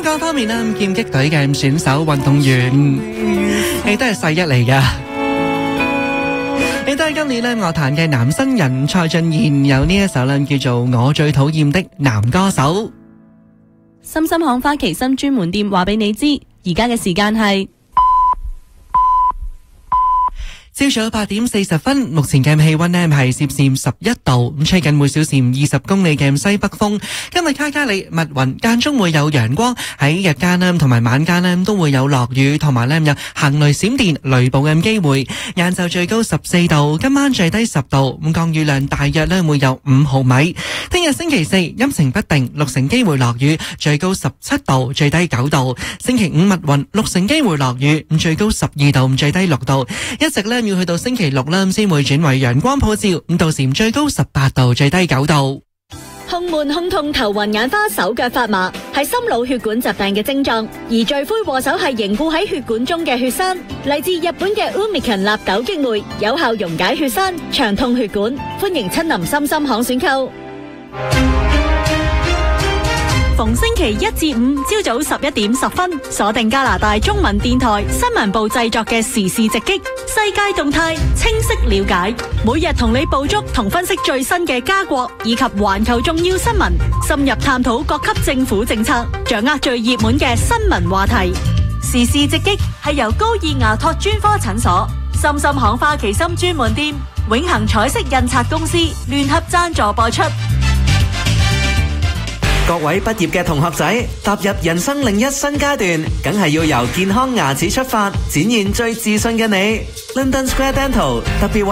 香港方面咧，劍擊隊嘅選手運動員，你都係世一嚟噶。你都係今年咧樂壇嘅男新人蔡俊彥有呢一首咧叫做《我最討厭的男歌手》。 深深巷花旗參專門店話俾你知，而家嘅時間係朝早8點40分，目前嘅氣溫呢係攝氏11度，咁吹緊每小時20公里嘅西北風。今日卡加里密雲，間中會有陽光，喺日間呢同埋晚間呢都會有落雨，同埋呢有行雷閃電、雷暴嘅機會。晏晝最高14度，今晚最低10度，咁降雨量大約呢會有5毫米。聽日星期四陰晴不定，六成機會落雨，最高17度，最低9度。星期五密雲，六成機會落雨，咁最高12度，最低6度。一直呢要去到星期六啦，先會轉為陽光普照，咁到時最高18度，最低9度。 胸悶、胸痛、頭暈眼花、手腳發麻，係心腦血管疾病嘅症狀，而罪魁禍首係凝固喺血管中嘅血栓。嚟自日本嘅 Umican 納豆激酶，有效溶解血栓，暢通血管。歡迎親臨深深巷選購。逢星期一至五朝早11點10分，鎖定加拿大中文電台新聞部製作嘅時事直擊，世界動態清晰了解，每日同你捕捉同分析最新嘅加國以及環球重要新聞，深入探討各級政府政策，掌握最熱門嘅新聞話題。時事直擊係由高爾牙托專科診所、深深巷花旗參專門店、永恆彩色印刷公司聯合贊助播出。 各位畢業嘅同學仔，踏入人生另一新階段，梗係要由健康牙齒出發，展現最自信嘅你。London Square Dental 特別